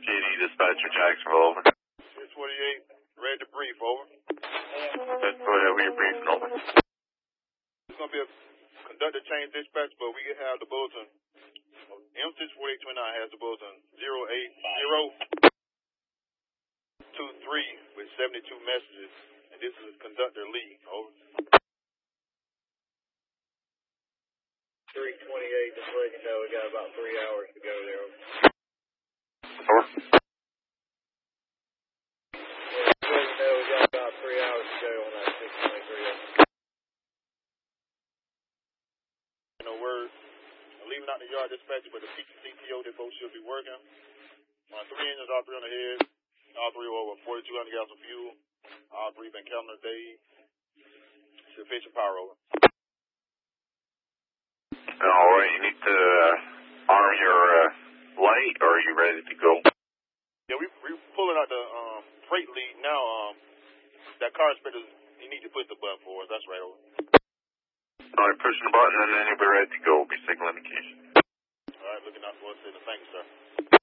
GD dispatcher Jacksonville, over. 648, ready to brief, over. Let's go ahead with your briefing, over. It's going to be a conductor change dispatch, but we can have the bulletin. M64829 has the bulletin 08023 with 72 messages, and this is conductor Lee, over. 328, just letting you know we got about 3 hours to go there. Over. Just letting you know we got about 3 hours to go on that 623. No word. I'm leaving out the yard dispatcher, but the CTO, they both should be working. 3 engines, all 3 on the head. All 3 over 4,200 gallons of fuel. All 3 been counting a day. Sufficient power, over. All right, you need to arm your light, or are you ready to go? Yeah, we're pulling out the freight lead now. That car inspector, you need to push the button for us. That's right, over. All right, push the button, and then you'll be ready to go. Be signal indication. All right, looking out for us. Thank you, sir.